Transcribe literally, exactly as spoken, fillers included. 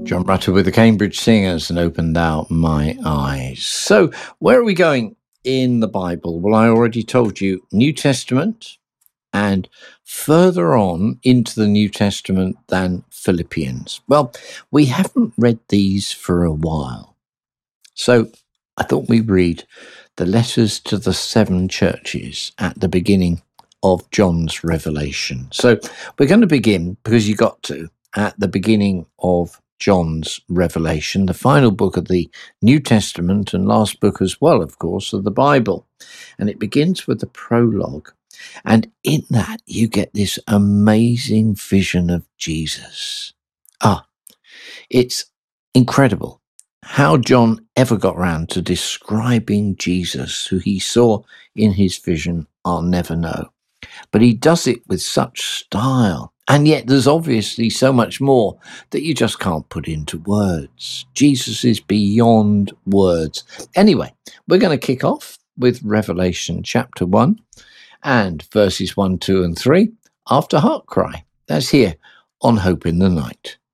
John Rutter with the Cambridge Singers and Opened Out My Eyes. So, where are we going in the Bible? Well, I already told you New Testament and further on into the New Testament than Philippians. Well, we haven't read these for a while. So, I thought we'd read the letters to the seven churches at the beginning of John's Revelation. So, we're going to begin, because you got to, at the beginning of John's Revelation, the final book of the New Testament and last book as well, of course, of the Bible. And it begins with the prologue. And in that, you get this amazing vision of Jesus. Ah, it's incredible how John ever got round to describing Jesus, who he saw in his vision. I'll never know. But he does it with such style. And yet there's obviously so much more that you just can't put into words. Jesus is beyond words. Anyway, we're going to kick off with Revelation chapter one and verses one, two, and three after Heart Cry. That's here on Hope in the Night.